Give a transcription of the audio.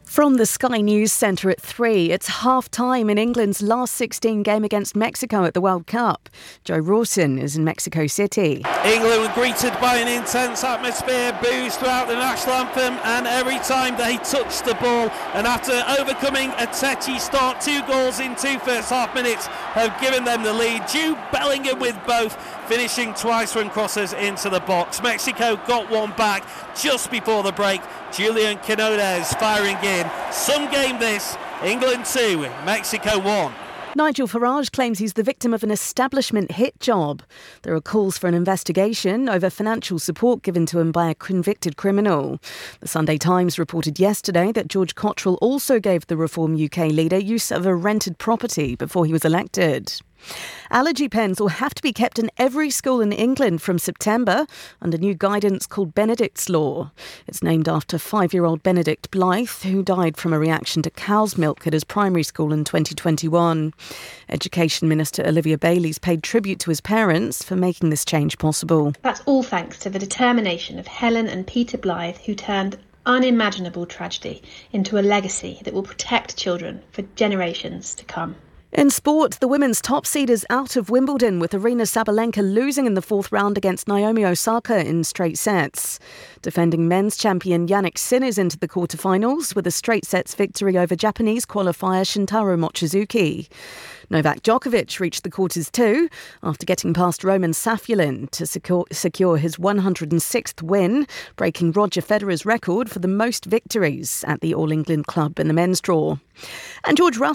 From the Sky News Centre at 3, it's half-time in England's last 16 game against Mexico at the World Cup. Joe Rawson is in Mexico City. England were greeted by an intense atmosphere, boos throughout the national anthem, and every time they touched the ball, and after overcoming a tetchy start, 2 goals in 2 first half minutes have given them the lead. Jude Bellingham with both, finishing twice from crosses into the box. Mexico got one back just before the break. Julian Quinones firing in. Some game this. England 2, Mexico 1. Nigel Farage claims he's the victim of an establishment hit job. There are calls for an investigation over financial support given to him by a convicted criminal. The Sunday Times reported yesterday that George Cottrell also gave the Reform UK leader use of a rented property before he was elected. Allergy pens will have to be kept in every school in England from September under new guidance called Benedict's Law. It's named after 5-year-old Benedict Blythe, who died from a reaction to cow's milk at his primary school in 2021. Education Minister Olivia Bayliss paid tribute to his parents for making this change possible. That's all thanks to the determination of Helen and Peter Blythe, who turned unimaginable tragedy into a legacy that will protect children for generations to come. In sport, the women's top seed is out of Wimbledon, with Aryna Sabalenka losing in the 4th round against Naomi Osaka in straight sets. Defending men's champion Jannik Sinner is into the quarterfinals with a straight sets victory over Japanese qualifier Shintaro Mochizuki. Novak Djokovic reached the quarters too after getting past Roman Safulin to secure his 106th win, breaking Roger Federer's record for the most victories at the All England club in the men's draw. And George Russell